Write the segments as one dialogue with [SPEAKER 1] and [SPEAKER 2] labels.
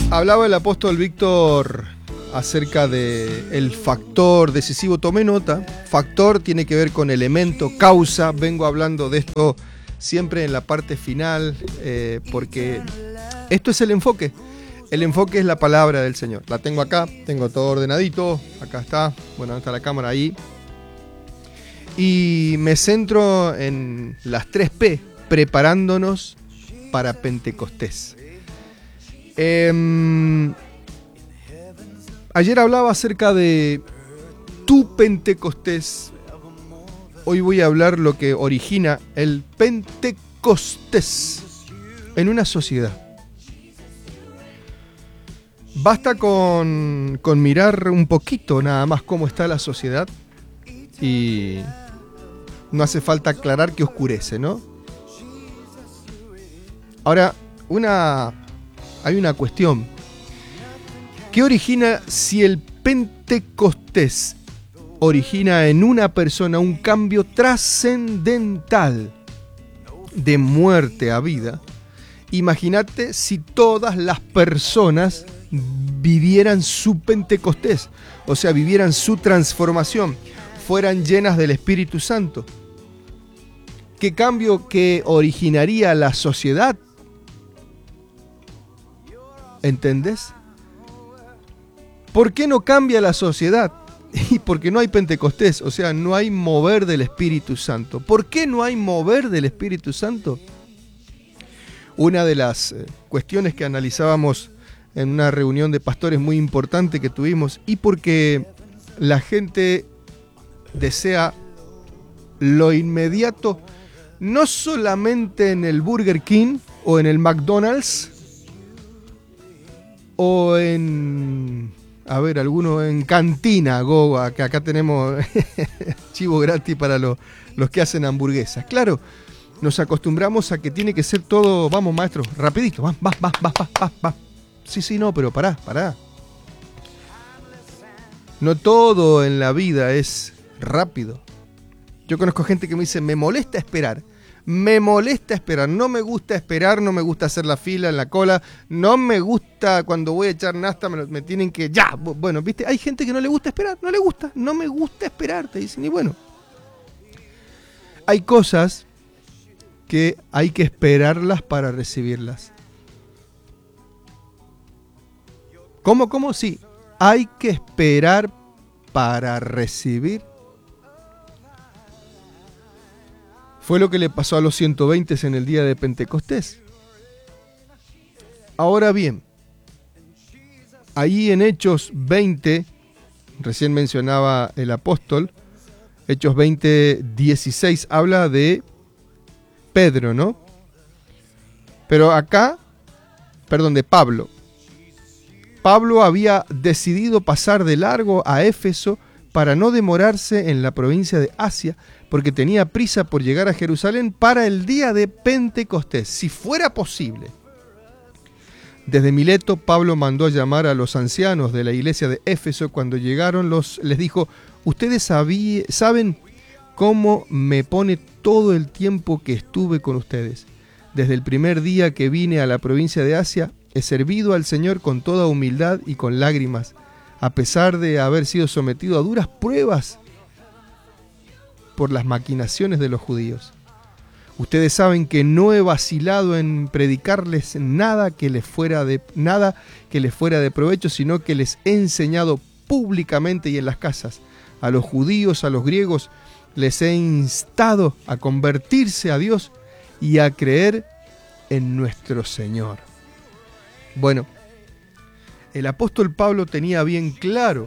[SPEAKER 1] Hablaba el apóstol Víctor acerca del factor decisivo. Tomé nota. Factor tiene que ver con elemento, causa. Vengo hablando de esto siempre en la parte final, porque esto es el enfoque. El enfoque es la palabra del Señor. La tengo acá, tengo todo ordenadito. Acá está. Bueno, está la cámara ahí. Y me centro en las 3P, preparándonos para Pentecostés. Ayer hablaba acerca de tu Pentecostés. Hoy voy a hablar lo que origina el Pentecostés en una sociedad. Basta con mirar un poquito nada más cómo está la sociedad y no hace falta aclarar que oscurece, ¿no? Ahora, hay una cuestión. ¿Qué origina si el Pentecostés origina en una persona un cambio trascendental de muerte a vida? Imagínate si todas las personas vivieran su Pentecostés, o sea, vivieran su transformación, fueran llenas del Espíritu Santo. ¿Qué cambio que originaría la sociedad? ¿Entendés? ¿Por qué no cambia la sociedad? Y porque no hay Pentecostés, o sea, no hay mover del Espíritu Santo. ¿Por qué no hay mover del Espíritu Santo? Una de las cuestiones que analizábamos en una reunión de pastores muy importante que tuvimos, y porque la gente desea lo inmediato, no solamente en el Burger King o en el McDonald's, o en, alguno en Cantina, Goa, que acá tenemos chivo gratis para los que hacen hamburguesas. Claro, nos acostumbramos a que tiene que ser todo, vamos maestro, rapidito, va. Sí, no, pero pará. No todo en la vida es rápido. Yo conozco gente que me dice, me molesta esperar, no me gusta esperar, no me gusta hacer la fila en la cola, no me gusta cuando voy a echar nafta, me tienen que, ya, bueno, viste, hay gente que no le gusta esperar, no me gusta esperar, te dicen, y bueno, hay cosas que hay que esperarlas para recibirlas. ¿Cómo? Sí, hay que esperar para recibir. Fue lo que le pasó a los 120 en el día de Pentecostés. Ahora bien, ahí en Hechos 20, recién mencionaba el apóstol, Hechos 20, 16, habla de Pedro, ¿no? Pero acá, de Pablo. Pablo había decidido pasar de largo a Éfeso para no demorarse en la provincia de Asia, porque tenía prisa por llegar a Jerusalén para el día de Pentecostés, si fuera posible. Desde Mileto, Pablo mandó a llamar a los ancianos de la iglesia de Éfeso. Cuando llegaron, les dijo, ustedes saben cómo me pone todo el tiempo que estuve con ustedes. Desde el primer día que vine a la provincia de Asia, he servido al Señor con toda humildad y con lágrimas, a pesar de haber sido sometido a duras pruebas por las maquinaciones de los judíos. Ustedes saben que no he vacilado en predicarles nada que les fuera de provecho, sino que les he enseñado públicamente y en las casas. A los judíos, a los griegos, les he instado a convertirse a Dios y a creer en nuestro Señor. Bueno, el apóstol Pablo tenía bien claro,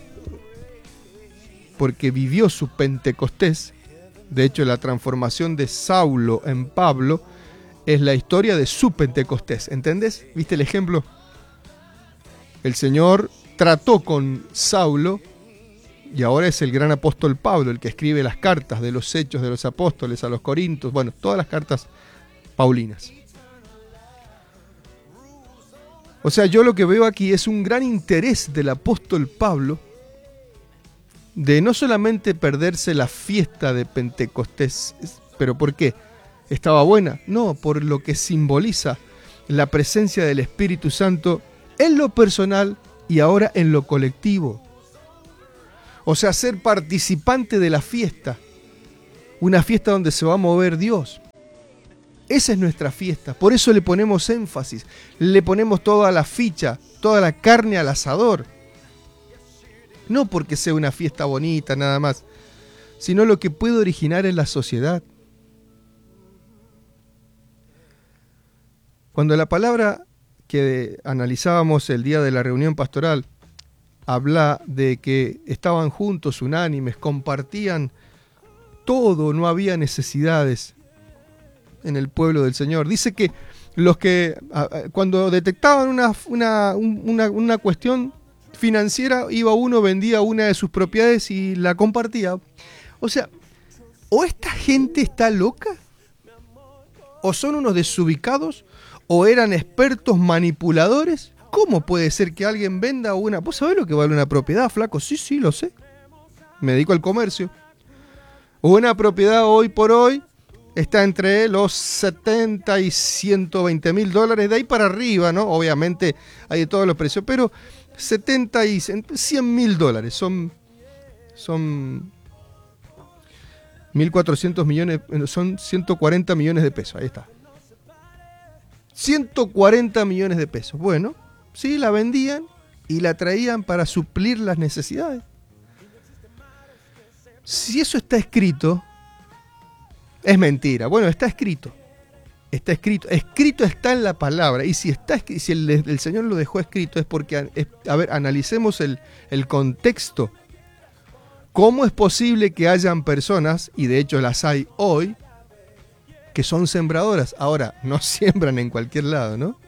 [SPEAKER 1] porque vivió su Pentecostés. De hecho, la transformación de Saulo en Pablo es la historia de su Pentecostés. ¿Entendés? ¿Viste el ejemplo? El Señor trató con Saulo y ahora es el gran apóstol Pablo el que escribe las cartas de los Hechos de los Apóstoles a los Corintios. Bueno, todas las cartas paulinas. O sea, yo lo que veo aquí es un gran interés del apóstol Pablo de no solamente perderse la fiesta de Pentecostés, pero ¿por qué? ¿Estaba buena? No, por lo que simboliza la presencia del Espíritu Santo en lo personal y ahora en lo colectivo. O sea, ser participante de la fiesta. Una fiesta donde se va a mover Dios. Esa es nuestra fiesta. Por eso le ponemos énfasis. Le ponemos toda la ficha, toda la carne al asador. No porque sea una fiesta bonita nada más, sino lo que puede originar en la sociedad. Cuando la palabra que analizábamos el día de la reunión pastoral habla de que estaban juntos, unánimes, compartían todo, no había necesidades en el pueblo del Señor. Dice que los que cuando detectaban una cuestión financiera, iba uno, vendía una de sus propiedades y la compartía. O sea, o esta gente está loca, o son unos desubicados, o eran expertos manipuladores. ¿Cómo puede ser que alguien venda una? ¿Vos sabés lo que vale una propiedad, flaco? Sí, lo sé. Me dedico al comercio. Una propiedad hoy por hoy está entre los 70 y 120 mil dólares. De ahí para arriba, ¿no? Obviamente hay de todos los precios, pero 70 y 100 mil dólares. Son 1.400 millones, son 140 millones de pesos. Ahí está. 140 millones de pesos. Bueno, sí, la vendían y la traían para suplir las necesidades. Si eso está escrito, es mentira. Bueno, está escrito. Está escrito. Escrito está en la palabra. Y si el Señor lo dejó escrito es porque, a ver, analicemos el contexto. ¿Cómo es posible que hayan personas, y de hecho las hay hoy, que son sembradoras? Ahora, no siembran en cualquier lado, ¿no?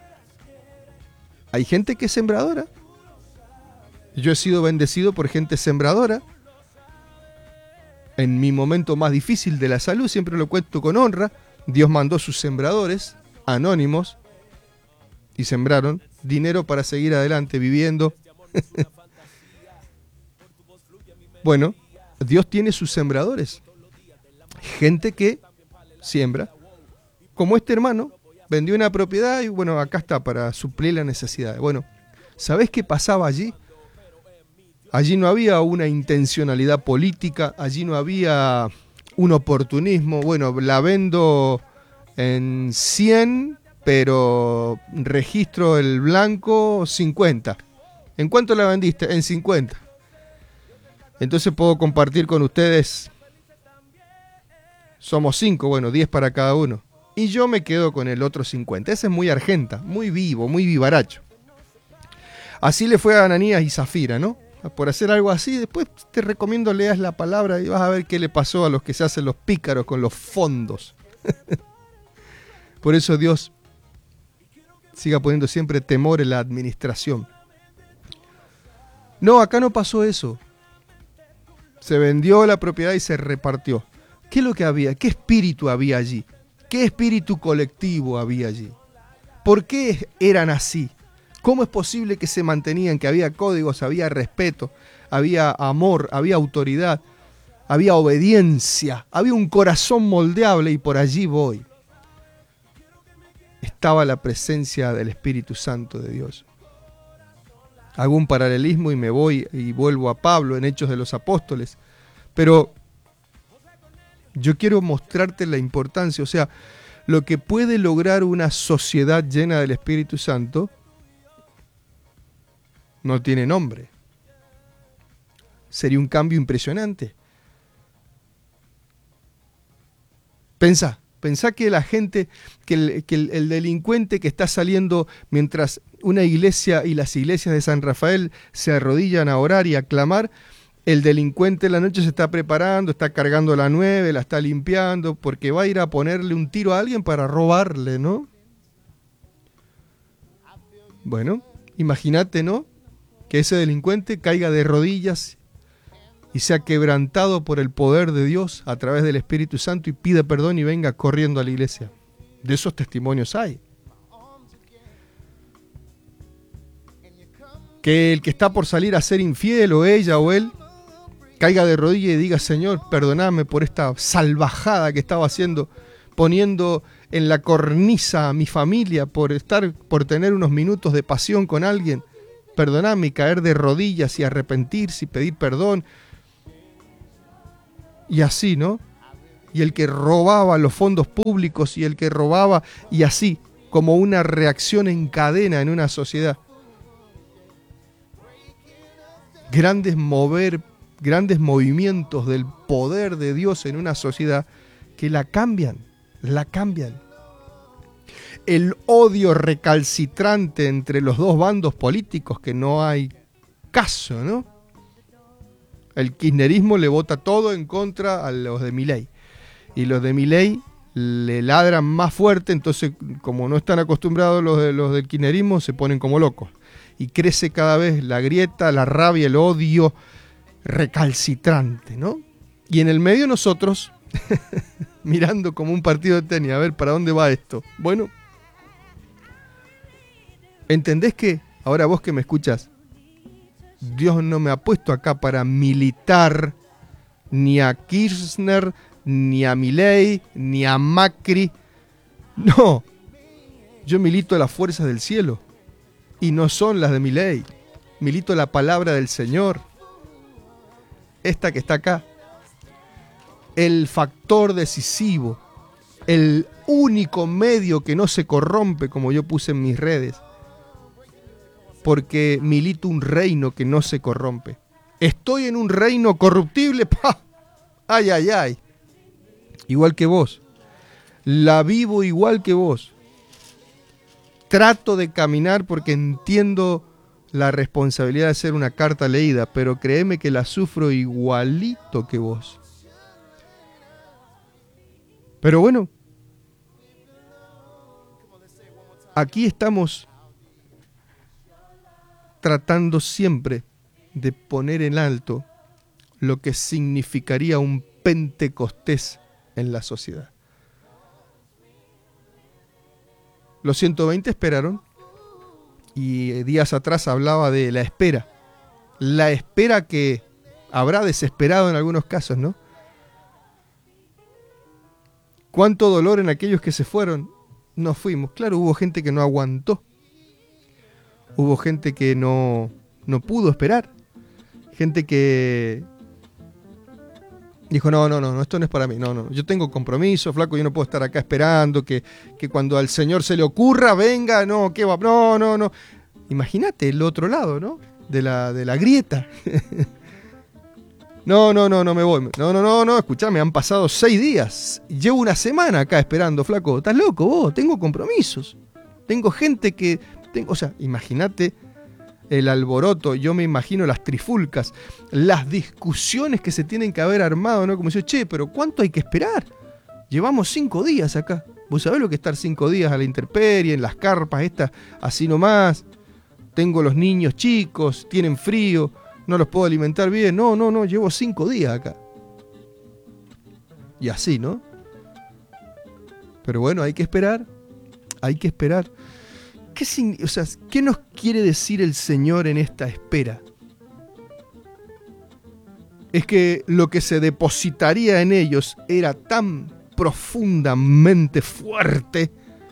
[SPEAKER 1] Hay gente que es sembradora. Yo he sido bendecido por gente sembradora. En mi momento más difícil de la salud, siempre lo cuento con honra, Dios mandó sus sembradores anónimos y sembraron dinero para seguir adelante viviendo. Bueno, Dios tiene sus sembradores, gente que siembra, como este hermano, vendió una propiedad y bueno, acá está para suplir la necesidad. Bueno, ¿sabés qué pasaba allí? Allí no había una intencionalidad política, allí no había un oportunismo. Bueno, la vendo en 100, pero registro el blanco 50. ¿En cuánto la vendiste? En 50. Entonces puedo compartir con ustedes. Somos 5, bueno, 10 para cada uno. Y yo me quedo con el otro 50. Ese es muy argenta, muy vivo, muy vivaracho. Así le fue a Ananías y Zafira, ¿no? Por hacer algo así. Después te recomiendo leas la palabra y vas a ver qué le pasó a los que se hacen los pícaros con los fondos. Por eso Dios siga poniendo siempre temor en la administración. No, acá no pasó eso. Se vendió la propiedad y se repartió. ¿Qué es lo que había? ¿Qué espíritu había allí? ¿Qué espíritu colectivo había allí? ¿Por qué eran así? ¿Cómo es posible que se mantenían, que había códigos, había respeto, había amor, había autoridad, había obediencia, había un corazón moldeable? Y por allí voy. Estaba la presencia del Espíritu Santo de Dios. Hago un paralelismo y me voy y vuelvo a Pablo en Hechos de los Apóstoles. Pero yo quiero mostrarte la importancia, o sea, lo que puede lograr una sociedad llena del Espíritu Santo no tiene nombre. Sería un cambio impresionante. Pensá que la gente, que el delincuente que está saliendo mientras una iglesia y las iglesias de San Rafael se arrodillan a orar y a clamar, el delincuente en la noche se está preparando, está cargando la 9, la está limpiando, porque va a ir a ponerle un tiro a alguien para robarle, ¿no? Bueno, imagínate, ¿no? Que ese delincuente caiga de rodillas y sea quebrantado por el poder de Dios a través del Espíritu Santo y pida perdón y venga corriendo a la iglesia. De esos testimonios hay. Que el que está por salir a ser infiel, o ella o él, caiga de rodillas y diga: Señor, perdóname por esta salvajada que estaba haciendo, poniendo en la cornisa a mi familia por tener unos minutos de pasión con alguien. Perdoname, y caer de rodillas y arrepentirse y pedir perdón. Y así, ¿no? Y el que robaba los fondos públicos y el que robaba, y así, como una reacción en cadena en una sociedad. Grandes movimientos del poder de Dios en una sociedad que la cambian. El odio recalcitrante entre los dos bandos políticos, que no hay caso, ¿no? El kirchnerismo le vota todo en contra a los de Milei. Y los de Milei le ladran más fuerte, entonces como no están acostumbrados los del kirchnerismo, se ponen como locos. Y crece cada vez la grieta, la rabia, el odio recalcitrante, ¿no? Y en el medio nosotros, mirando como un partido de tenis, a ver para dónde va esto. Bueno, ¿entendés que, ahora vos que me escuchas, Dios no me ha puesto acá para militar ni a Kirchner, ni a Milei, ni a Macri? No, yo milito a las fuerzas del cielo y no son las de Milei. Milito la palabra del Señor, esta que está acá. El factor decisivo, el único medio que no se corrompe, como yo puse en mis redes, porque milito un reino que no se corrompe. Estoy en un reino corruptible, ¡pah! ¡Ay, ay, ay! Igual que vos. La vivo igual que vos. Trato de caminar porque entiendo la responsabilidad de ser una carta leída, pero créeme que la sufro igualito que vos. Pero bueno, aquí estamos tratando siempre de poner en alto lo que significaría un Pentecostés en la sociedad. Los 120 esperaron y días atrás hablaba de la espera que habrá desesperado en algunos casos, ¿no? Cuánto dolor en aquellos que se fueron. Nos fuimos. Claro, hubo gente que no aguantó. Hubo gente que no pudo esperar. Gente que dijo, no, esto no es para mí. No, yo tengo compromiso, flaco, yo no puedo estar acá esperando que cuando al Señor se le ocurra, venga, no, ¿qué va? No. Imagínate el otro lado, ¿no? De la grieta. No, me voy. No, escuchame, han pasado 6 días. Llevo una semana acá esperando, flaco. ¿Estás loco vos? Tengo compromisos. Tengo gente que... O sea, imagínate el alboroto. Yo me imagino las trifulcas, las discusiones que se tienen que haber armado, ¿no? Como dice, che, pero ¿cuánto hay que esperar? Llevamos 5 días acá. ¿Vos sabés lo que es estar 5 días a la intemperie, en las carpas estas, así nomás? Tengo los niños chicos, tienen frío, no los puedo alimentar bien. No, llevo 5 días acá. Y así, ¿no? Pero bueno, hay que esperar. ¿Qué nos quiere decir el Señor en esta espera? Es que lo que se depositaría en ellos era tan profundamente fuerte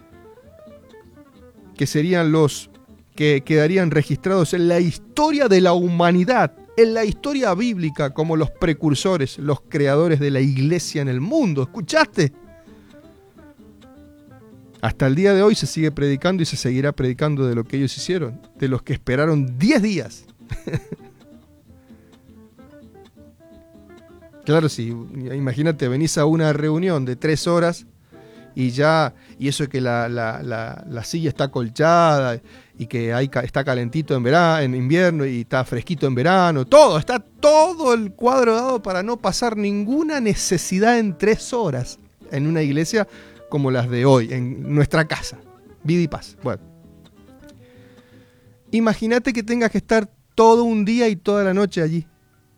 [SPEAKER 1] que serían los que quedarían registrados en la historia de la humanidad, en la historia bíblica, como los precursores, los creadores de la iglesia en el mundo. ¿Escuchaste? Hasta el día de hoy se sigue predicando y se seguirá predicando de lo que ellos hicieron, de los que esperaron 10 días. Claro, sí, imagínate, venís a una reunión de 3 horas y eso que la silla está acolchada y que está calentito en invierno y está fresquito en verano, está todo el cuadro dado para no pasar ninguna necesidad en 3 horas en una iglesia como las de hoy, en nuestra casa. Vida y paz. Bueno. Imagínate que tengas que estar todo un día y toda la noche allí.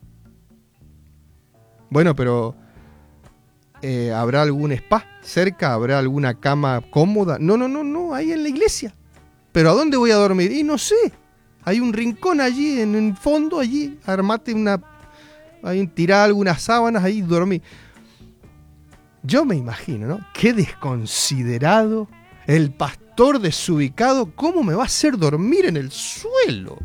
[SPEAKER 1] Bueno, pero ¿habrá algún spa cerca? ¿Habrá alguna cama cómoda? No, ahí en la iglesia. ¿Pero a dónde voy a dormir? Y no sé. Hay un rincón allí, en el fondo, allí. Armate tirá algunas sábanas ahí y dormí. Yo me imagino, ¿no? Qué desconsiderado, el pastor desubicado, ¿cómo me va a hacer dormir en el suelo?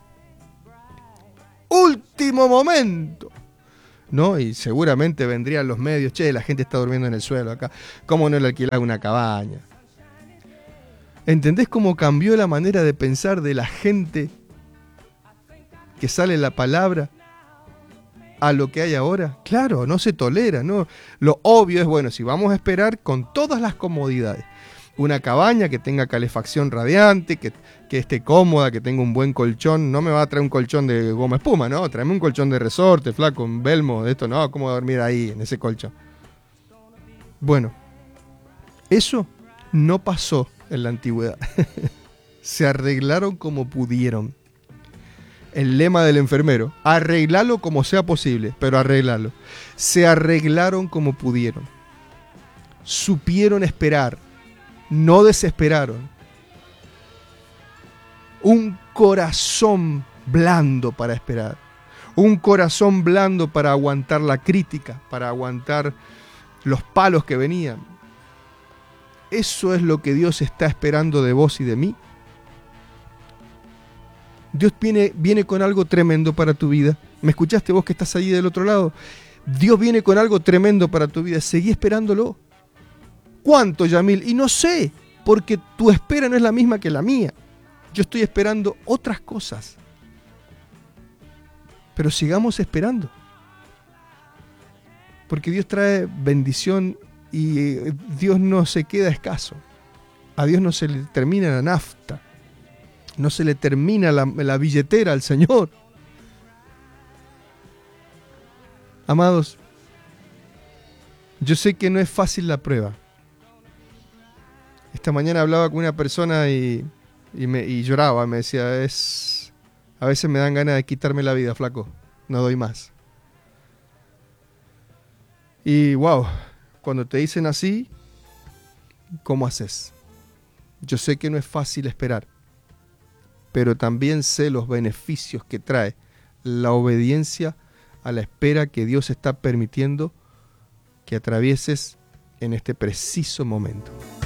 [SPEAKER 1] Último momento, ¿no? Y seguramente vendrían los medios, che, la gente está durmiendo en el suelo acá, ¿cómo no le alquilás una cabaña? ¿Entendés cómo cambió la manera de pensar de la gente que sale en la palabra a lo que hay ahora? Claro, no se tolera, ¿no? Lo obvio es, bueno, si vamos a esperar con todas las comodidades, una cabaña que tenga calefacción radiante, que esté cómoda, que tenga un buen colchón, no me va a traer un colchón de goma espuma, ¿no? Tráeme un colchón de resorte, flaco, un Belmo, de esto, no, ¿cómo dormir ahí, en ese colchón? Bueno, eso no pasó en la antigüedad. Se arreglaron como pudieron. El lema del enfermero, arreglalo como sea posible, pero arreglalo. Se arreglaron como pudieron. Supieron esperar, no desesperaron. Un corazón blando para esperar. Un corazón blando para aguantar la crítica, para aguantar los palos que venían. Eso es lo que Dios está esperando de vos y de mí. Dios viene con algo tremendo para tu vida. ¿Me escuchaste vos que estás allí del otro lado? Dios viene con algo tremendo para tu vida. Seguí esperándolo. ¿Cuánto, Yamil? Y no sé, porque tu espera no es la misma que la mía. Yo estoy esperando otras cosas. Pero sigamos esperando. Porque Dios trae bendición y Dios no se queda escaso. A Dios no se le termina la nafta. No se le termina la billetera al Señor. Amados, yo sé que no es fácil la prueba. Esta mañana hablaba con una persona y lloraba, me decía, a veces me dan ganas de quitarme la vida, flaco, no doy más. Y wow, cuando te dicen así, ¿cómo haces? Yo sé que no es fácil esperar, pero también sé los beneficios que trae la obediencia a la espera que Dios está permitiendo que atravieses en este preciso momento.